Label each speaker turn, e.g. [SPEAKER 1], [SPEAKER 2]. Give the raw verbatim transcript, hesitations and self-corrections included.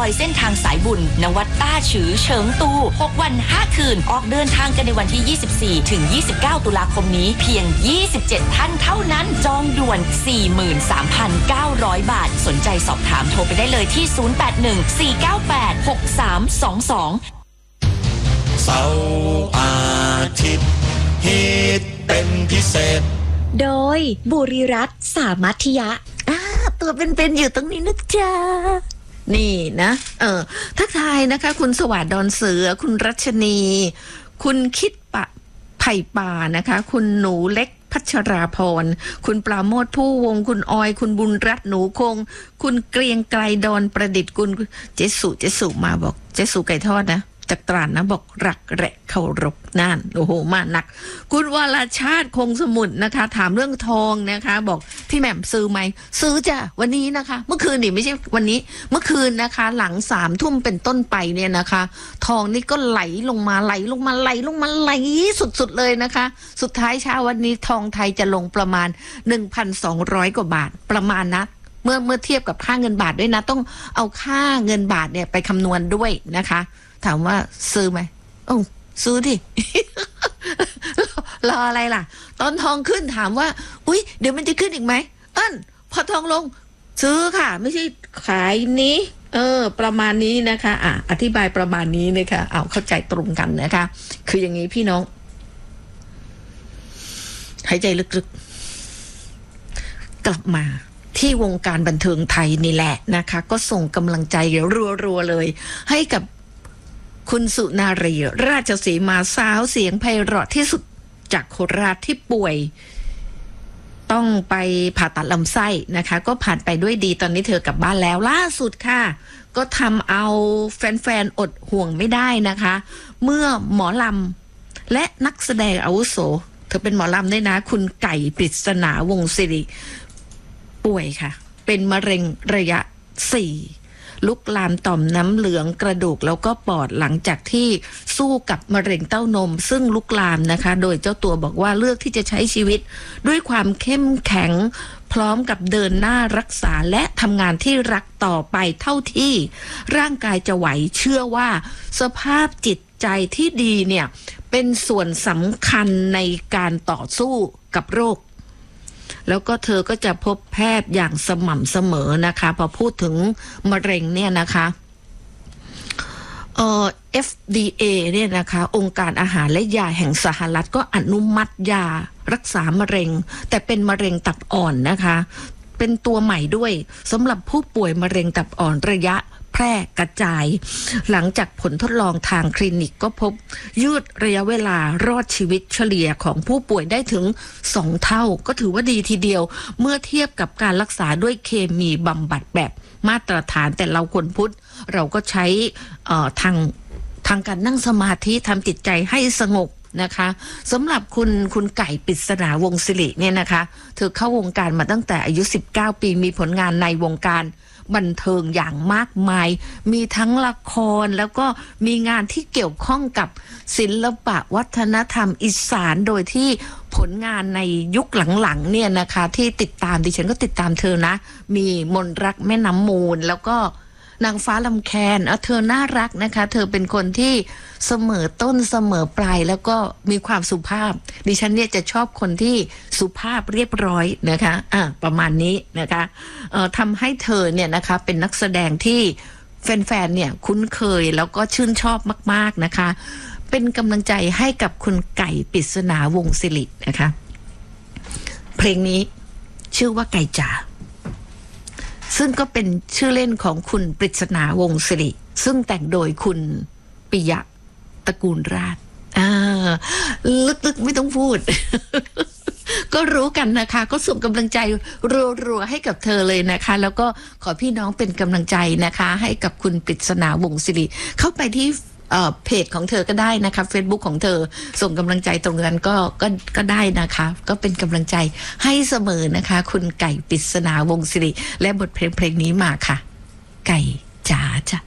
[SPEAKER 1] อยเส้นทางสายบุญณวัดต้าฉือเฉิงตูหกวันห้าคืนออกเดินทางกันในวันที่ยี่สิบสี่ถึงยี่สิบเก้าตุลาคมนี้เพียงยี่สิบเจ็ดท่านเท่านั้นจองด่วน สี่หมื่นสามพันเก้าร้อย บาทสนใจสอบถามโทรไปได้เลยที่ศูนย์ แปด หนึ่ง สี่ เก้า แปด หก สาม สอง สอง
[SPEAKER 2] เสาร์อาทิตย์ฮิตเป็นพิเศษ
[SPEAKER 3] โดยบุรีรัตน์สามัธยะ
[SPEAKER 4] ตัวเป็นๆอยู่ตรงนี้นะจ๊ะนี่นะเออทักทายนะคะคุณสวัสดิ์ดอนเสือคุณรัชนีคุณคิดปะไผ่ป่านะคะคุณหนูเล็กพัชราพรคุณปราโมทผู้วงคุณออยคุณบุญรัตน์หนูคงคุณเกรียงไกรดอนประดิษฐ์คุณเจสุเจสุมาบอกเจสุไก่ทอดนะจากตราดนะบอกรักแระเคารพนั่นโอ้โหมาหนักคุณวรชาติคงสมุทรนะคะถามเรื่องทองนะคะบอกพี่แหม่มซื้อไหมซื้อจ้ะวันนี้นะคะเมื่อคืนนี่ไม่ใช่วันนี้เมื่อคืนนะคะหลังสามทุ่มเป็นต้นไปเนี่ยนะคะทองนี่ก็ไหลลงมาไหลลงมาไหลลงมาไหลสุดๆเลยนะคะสุดท้ายเช้าวันนี้ทองไทยจะลงประมาณ หนึ่งพันสองร้อย กว่าบาทประมาณนะเมื่อเมื่อเทียบกับค่าเงินบาทด้วยนะต้องเอาค่าเงินบาทเนี่ยไปคำนวณด้วยนะคะถามว่าซื้อไหมโอ้ซื้อดิ รออะไรล่ะตอนทองขึ้นถามว่าอุ๊ยเดี๋ยวมันจะขึ้นอีกไหมเอิ้นพอทองลงซื้อค่ะไม่ใช่ขายนี้เออประมาณนี้นะคะอ่ะอธิบายประมาณนี้นะคะเอาเข้าใจตรงกันนะคะคืออย่างนี้พี่น้องหายใจลึกๆกลับมาที่วงการบันเทิงไทยนี่แหละนะคะก็ส่งกำลังใจรัวๆเลยให้กับคุณสุนารีราชสีมาสาวเสียงไพเราะที่สุดจากโคราชที่ป่วยต้องไปผ่าตัดลำไส้นะคะก็ผ่านไปด้วยดีตอนนี้เธอกลับบ้านแล้วล่าสุดค่ะก็ทำเอาแฟนๆอดห่วงไม่ได้นะคะเมื่อหมอลำและนักแสดงอาวุโสเธอเป็นหมอลำด้วยนะคุณไก่ปริศนาวงศ์ศิริป่วยค่ะเป็นมะเร็งระยะสี่ลุกลามต่อมน้ำเหลืองกระดูกแล้วก็ปอดหลังจากที่สู้กับมะเร็งเต้านมซึ่งลุกลามนะคะโดยเจ้าตัวบอกว่าเลือกที่จะใช้ชีวิตด้วยความเข้มแข็งพร้อมกับเดินหน้ารักษาและทำงานที่รักต่อไปเท่าที่ร่างกายจะไหวเชื่อว่าสภาพจิตใจที่ดีเนี่ยเป็นส่วนสำคัญในการต่อสู้กับโรคแล้วก็เธอก็จะพบแพทย์อย่างสม่ำเสมอนะคะพอพูดถึงมะเร็งเนี่ยนะคะเอ่อ เอฟ ดี เอ เนี่ยนะคะองค์การอาหารและยาแห่งสหรัฐก็อนุมัติยารักษามะเร็งแต่เป็นมะเร็งตับอ่อนนะคะเป็นตัวใหม่ด้วยสำหรับผู้ป่วยมะเร็งตับอ่อนระยะแพร่กระจายหลังจากผลทดลองทางคลินิกก็พบยืดระยะเวลารอดชีวิตเฉลี่ยของผู้ป่วยได้ถึงสองเท่าก็ถือว่าดีทีเดียวเมื่อเทียบกับการรักษาด้วยเคมีบำบัดแบบมาตรฐานแต่เราคนพุทธเราก็ใช้เอ่อทางทางการนั่งสมาธิทำจิตใจให้สงบนะคะสำหรับคุณคุณไก่ปริศนาวงศ์ศิริเนี่ยนะคะเธอเข้าวงการมาตั้งแต่อายุสิบเก้าปีมีผลงานในวงการบันเทิงอย่างมากมายมีทั้งละครแล้วก็มีงานที่เกี่ยวข้องกับศิลปะวัฒนธรรมอีสานโดยที่ผลงานในยุคหลังๆเนี่ยนะคะที่ติดตามดิฉันก็ติดตามเธอนะมีมนรักแม่น้ำมูลแล้วก็นางฟ้าลำแคนเออเธอน่ารักนะคะเธอเป็นคนที่เสมอต้นเสมอปลายแล้วก็มีความสุภาพดิฉันเนี่ยจะชอบคนที่สุภาพเรียบร้อยนะคะอ่ะประมาณนี้นะคะเอ่อทำให้เธอเนี่ยนะคะเป็นนักแสดงที่แฟนๆเนี่ยคุ้นเคยแล้วก็ชื่นชอบมากๆนะคะเป็นกำลังใจให้กับคุณไก่ปริศนาวงศ์ศิรินะคะเพลงนี้ชื่อว่าไก่จ๋าซึ่งก็เป็นชื่อเล่นของคุณปริศนาวงศ์ศิริซึ่งแต่งโดยคุณปิยะตระกูลราชอ่าลึกๆไม่ต้องพูด ก็รู้กันนะคะก็ส่งกำลังใจรัวๆให้กับเธอเลยนะคะแล้วก็ขอพี่น้องเป็นกำลังใจนะคะให้กับคุณปริศนาวงศ์ศิริเข้าไปที่เพจของเธอก็ได้นะคะ Facebook ของเธอส่งกำลังใจตรงนั้นก็ก็ก็ได้นะคะก็เป็นกำลังใจให้เสมอนะคะคุณไก่ปริศนาวงศ์ศิริและบทเพลงเพลงนี้มาค่ะไก่จ๋าจ้ะ